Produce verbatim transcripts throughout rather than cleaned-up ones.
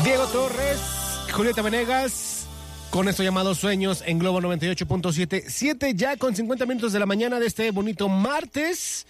Diego Torres, Julieta Venegas, con esto llamado Sueños en Globo noventa y ocho punto siete. siete ya con cincuenta minutos de la mañana de este bonito martes.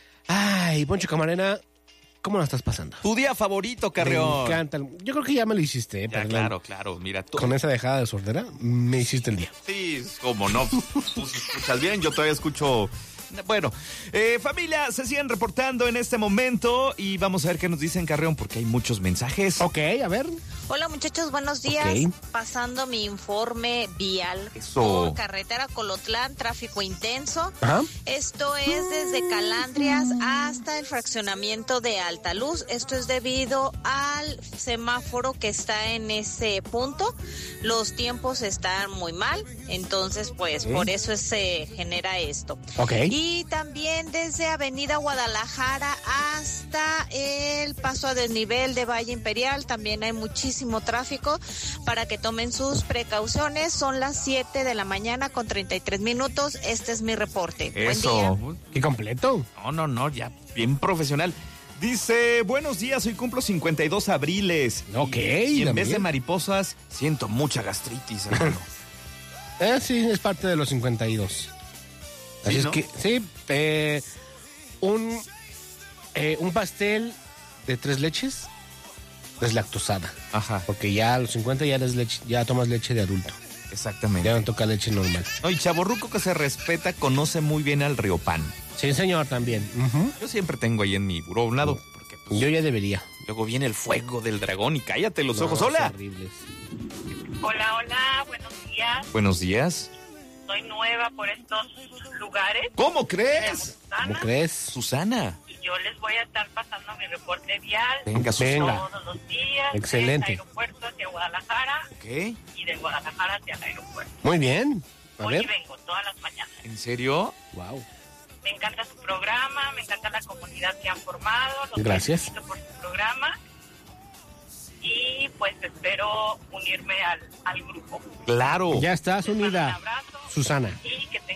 Ay, Poncho Camarena, ¿cómo la estás pasando? Tu día favorito, Carrión. Me encanta. Yo creo que ya me lo hiciste, ¿eh? Ya, Perdón. claro, claro. Mira, tú. Con esa dejada de sordera, me hiciste el día. Sí, cómo no. Tú escuchas bien, yo todavía escucho. Bueno, eh, familia, se siguen reportando en este momento y vamos a ver qué nos dicen, Carrión, porque hay muchos mensajes. Ok, a ver. Hola muchachos, buenos días. Okay. Pasando mi informe vial. Eso. Por carretera Colotlán, tráfico intenso. Ajá. Esto es desde Calandrias hasta el fraccionamiento de Altaluz. Esto es debido al semáforo que está en ese punto. Los tiempos están muy mal, entonces pues Okay. por eso se genera esto. Ok. Y también desde Avenida Guadalajara hasta el paso a desnivel de Valle Imperial también hay muchísimo tráfico para que tomen sus precauciones. Son las siete de la mañana con treinta y tres minutos. Este es mi reporte. Eso. Buen día. ¿Qué completo? No, no, no, ya bien profesional. Dice, buenos días, hoy cumplo cincuenta y dos abriles. Ok, Y, y en también. vez de mariposas, siento mucha gastritis, hermano. Eh, sí, es parte de los cincuenta y dos. Así Sí, es ¿no? que, sí, eh, un, eh, un pastel de tres leches deslactosada. Ajá, Porque ya a los cincuenta ya, eres leche, ya tomas leche de adulto. exactamente. Ya no toca leche normal. No, y chavorruco que se respeta conoce muy bien al Riopan. Sí, señor, también. Ujú. Yo siempre tengo ahí en mi buró a un lado, porque pues, Yo ya debería. luego viene el fuego del dragón y cállate los No, ojos. es ¡Hola! horrible. Hola, hola, buenos días. Buenos días. Soy nueva por estos lugares. ¿Cómo Me crees? llamo ¿Cómo Susana crees? Susana. y yo les voy a estar pasando mi reporte vial Venga, Susana. Venga. todos los días. Excelente. Del aeropuerto hacia Guadalajara Ok. y de Guadalajara hacia el aeropuerto. Muy bien. A Voy y ver. vengo todas las mañanas. ¿En serio? Wow. Me encanta su programa, me encanta la comunidad que han formado. Los Gracias. felicito por su programa. Y pues espero unirme al, al grupo. Claro. Ya estás Les mando un unida, abrazo Susana. y que